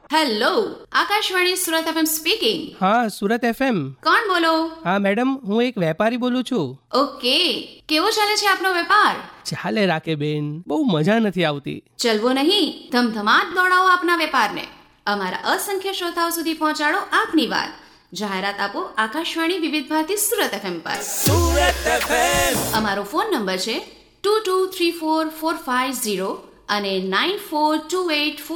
Hello, Akashvani Surat FM speaking. હા, Surat FM. કોણ બોલો? હા મેડમ, હું એક વેપારી બોલું છું. ઓકે, કેવો ચાલે છે આપનો વેપાર? ચાલે રાખે બેન, બહુ મજા નથી આવતી. ચલવો નહીં, ધમધમાટ દોડાવો આપના વેપારને. અમારા અસંખ્ય શ્રોતાઓ સુધી પહોંચાડો આપની વાત. જાહેરાત આપો આકાશવાણી વિવિધ ભારતી સુરત એફએમ પર. સુરત એફએમ. અમારો ફોન નંબર છે 22344550 અને 9428